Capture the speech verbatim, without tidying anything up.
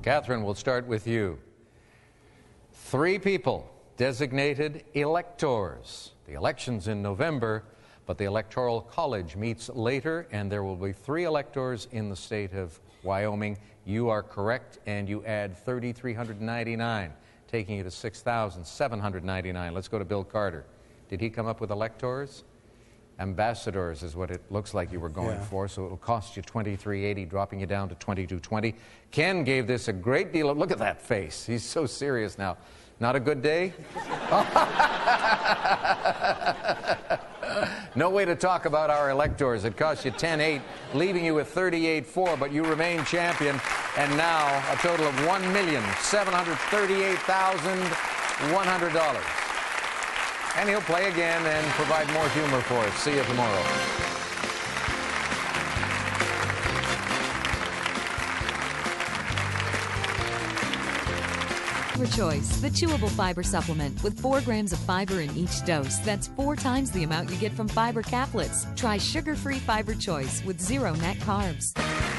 Catherine, we'll start with you. Three people designated electors. The election's in November, but the Electoral College meets later, and there will be three electors in the state of Wyoming. You are correct, and you add three thousand three hundred ninety-nine, taking you to six thousand seven hundred ninety-nine. Let's go to Bill Carter. Did he come up with electors? Ambassadors is what it looks like you were going yeah. for, so it'll cost you twenty-three eighty, dropping you down to twenty-two twenty. Ken gave this a great deal of, look at that face. He's so serious now. Not a good day? No way to talk about our electors. It cost you ten eight, leaving you with thirty-eight four, but you remain champion, and now a total of one million seven hundred thirty-eight thousand one hundred dollars. And he'll play again and provide more humor for us. See you tomorrow. Fiber Choice, the chewable fiber supplement with four grams of fiber in each dose. That's four times the amount you get from fiber caplets. Try sugar-free Fiber Choice with zero net carbs.